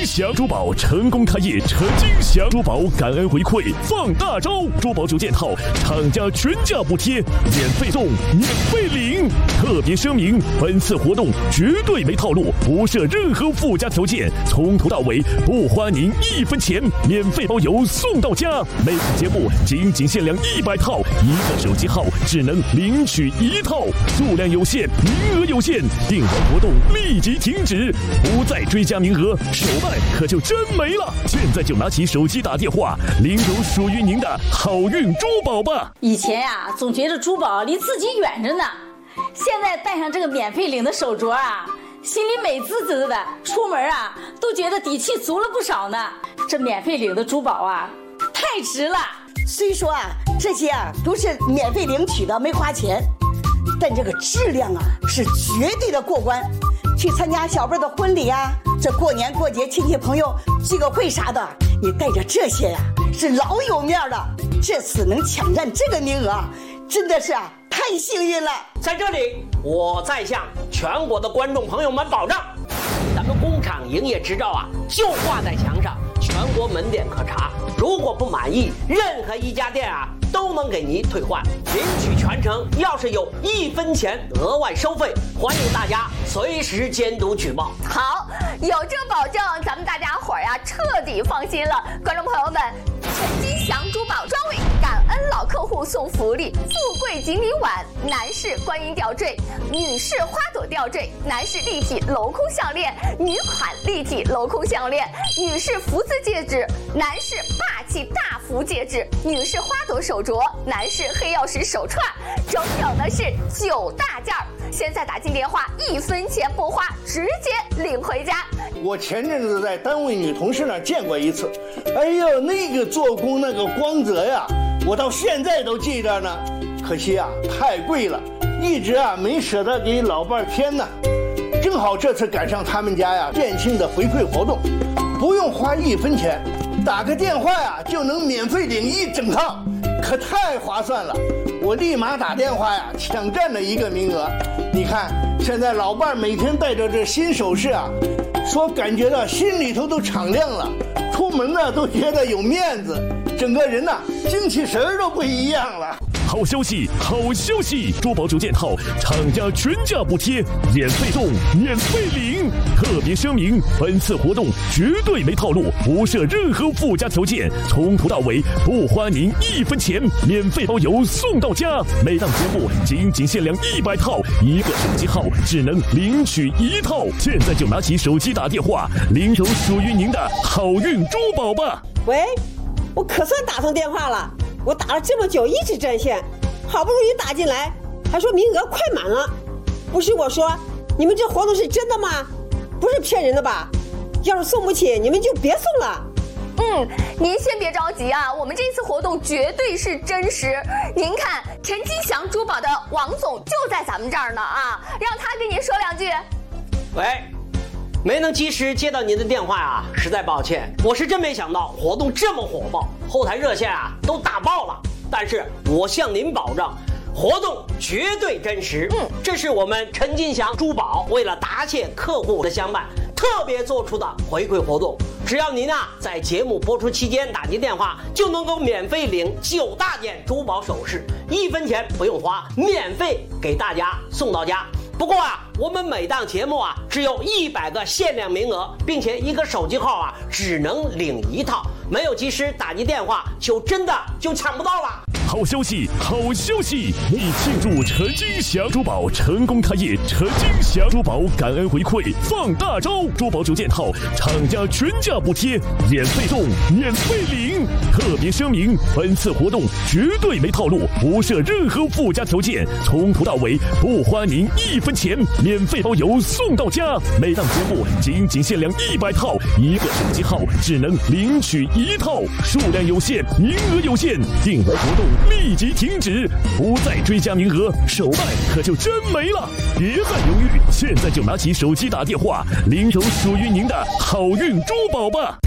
金祥珠宝成功开业，陈金祥珠宝感恩回馈放大招，珠宝9件套厂家全价补贴，免费送免费领。特别声明，本次活动绝对没套路，不设任何附加条件，从头到尾不花您1分钱，免费包邮送到家。每次节目仅限量100套，1个手机号只能领取1套，数量有限，名额有限，订完活动立即停止，不再追加名额，手办可就真没了。现在就拿起手机打电话，领走属于您的好运珠宝吧。 以前呀，总觉得珠宝离自己远着呢，现在戴上这个免费领的手镯啊，心里美滋滋的，出门啊都觉得底气足了不少呢。这免费领的珠宝啊，太值了。 虽说啊，这些啊都是免费领取的，没花钱，但这个质量啊是绝对的过关。去参加小辈的婚礼啊，这过年过节亲戚朋友聚个会啥的，你带着这些呀，是老有面的。这次能抢占这个名额啊，真的是太幸运了。 在这里，我再向全国的观众朋友们保证，咱们工厂营业执照啊就挂在墙上，全国门店可查。如果不满意，任何一家店啊都能给您退换，领取全程要是有1分钱额外收费，欢迎大家随时监督举报。 好，有这个保证，咱们大家伙呀彻底放心了。观众朋友们，陈金祥珠宝专为感恩老客户送福利：富贵锦鲤碗、男士观音吊坠、女士花朵吊坠、男士立体镂空项链、女款立体镂空项链、女士福字戒指、男士霸气大福戒指、女士花朵手镯、男士黑曜石手串，整整的是9大件儿。现在打进电话，1分钱不花，直接领回家。 我前阵子在单位女同事那儿见过一次，哎呦，那个做工那个光泽呀，我到现在都记着呢。可惜啊，太贵了，一直没舍得给老伴添呢。正好这次赶上他们家呀店庆的回馈活动，不用花1分钱，打个电话呀就能免费领1整套，可太划算了。我立马打电话呀抢占了1个名额。你看现在老伴每天带着这新首饰啊，说感觉到心里头都敞亮了，出门呢都觉得有面子，整个人呢精气神都不一样了。 好消息，好消息！珠宝9件套厂家全价补贴，免费送免费领。特别声明，本次活动绝对没套路，不设任何附加条件，从头到尾不花您1分钱，免费包邮送到家。每档节目仅限量100套，1个手机号只能领取1套。现在就拿起手机打电话，领走属于您的好运珠宝吧。 喂，我可算打通电话了。我打了这么久一直占线，好不容易打进来，还说名额快满了。不是我说，你们这活动是真的吗？不是骗人的吧？要是送不起，你们就别送了。 您先别着急啊，我们这次活动绝对是真实。您看，陈金祥珠宝的王总就在咱们这儿呢啊，让他跟您说2句。 喂，没能及时接到您的电话啊，实在抱歉。我是真没想到活动这么火爆，后台热线啊都打爆了。但是我向您保证，活动绝对真实。这是我们陈金祥珠宝为了答谢客户的相伴，特别做出的回馈活动。只要您在节目播出期间打进电话，就能够免费领9大件珠宝首饰，1分钱不用花，免费给大家送到家。不过我们每档节目只有100个限量名额，并且1个手机号只能领1套，没有及时打进电话就真的抢不到了。 好消息，好消息！为庆祝陈金祥珠宝成功开业，陈金祥珠宝感恩回馈放大招，珠宝9件套厂家全价补贴，免费送免费领。特别声明，本次活动绝对没套路，不设任何附加条件，从头到尾不花您1分钱，免费包邮送到家。每档节目仅限量100套，1个手机号只能领取1套，数量有限，名额有限，订完活动立即停止，不再追加名额，手办可就真没了。别再犹豫，现在就拿起手机打电话，领走属于您的好运珠宝吧。